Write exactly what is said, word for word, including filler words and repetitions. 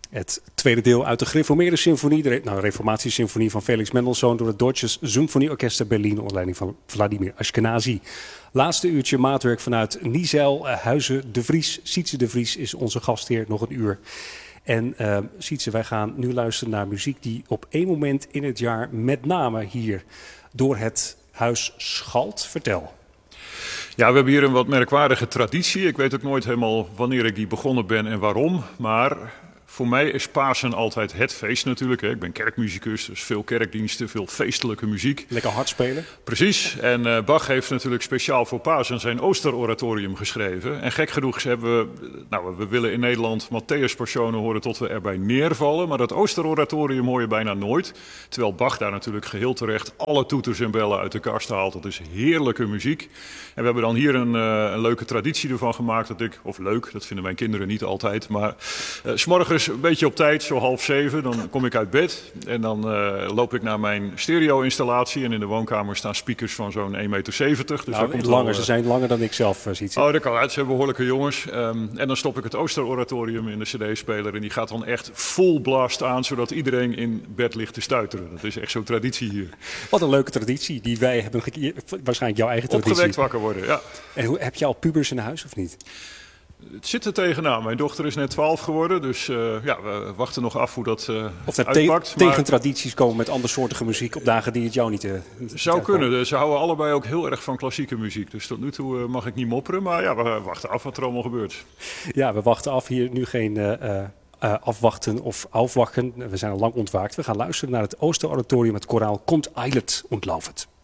Het tweede deel uit de gereformeerde symfonie, de nou, reformatiesymfonie van Felix Mendelssohn door het Deutsches Symphonieorchester Berlin onder leiding van Vladimir Ashkenazi. Laatste uurtje maatwerk vanuit Niezijl, Huizen de Vries. Sietse de Vries is onze gastheer, nog een uur. En uh, Sietse, wij gaan nu luisteren naar muziek die op één moment in het jaar met name hier door het huis schalt. Vertel. Ja, we hebben hier een wat merkwaardige traditie. Ik weet ook nooit helemaal wanneer ik die begonnen ben en waarom. Maar voor mij is Pasen altijd het feest natuurlijk. Ik ben kerkmusicus, dus veel kerkdiensten, veel feestelijke muziek. Lekker hard spelen. Precies. En uh, Bach heeft natuurlijk speciaal voor Pasen zijn Oosteroratorium geschreven. En gek genoeg hebben we, nou, we willen in Nederland Matthäus-personen horen tot we erbij neervallen. Maar dat Oosteroratorium hoor je bijna nooit. Terwijl Bach daar natuurlijk geheel terecht alle toeters en bellen uit de kast haalt. Dat is heerlijke muziek. En we hebben dan hier een, uh, een leuke traditie ervan gemaakt. Dat ik, of leuk, dat vinden mijn kinderen niet altijd. Maar uh, 's morgens een beetje op tijd, zo half zeven, dan kom ik uit bed. En dan uh, loop ik naar mijn stereo-installatie. En in de woonkamer staan speakers van zo'n één meter zeventig. Dus nou, komt langer, wel, uh, ze zijn langer dan ik zelf uh, ziet. Oh, dat kan uit. Ze zijn behoorlijke jongens. Um, en dan stop ik het Oosteroratorium in de cd-speler. En die gaat dan echt full blast aan, zodat iedereen in bed ligt te stuiteren. Dat is echt zo'n traditie hier. Wat een leuke traditie die wij hebben. Waarschijnlijk jouw eigen traditie. Opgewekt wakker worden, ja. En hoe, heb je al pubers in huis of niet? Het zit er tegenaan. Mijn dochter is net twaalf geworden, dus uh, ja, we wachten nog af hoe dat uh, of er uitpakt. Te- maar... tegen tradities komen met andersoortige muziek op dagen die het jou niet... Uh, zou kunnen. Dus ze houden allebei ook heel erg van klassieke muziek. Dus tot nu toe uh, mag ik niet mopperen, maar ja, we wachten af wat er allemaal gebeurt. Ja, we wachten af. Hier nu geen uh, uh, afwachten of afwachten. We zijn al lang ontwaakt. We gaan luisteren naar het Oosteroratorium. Het koraal Komt Eilert und Laufet.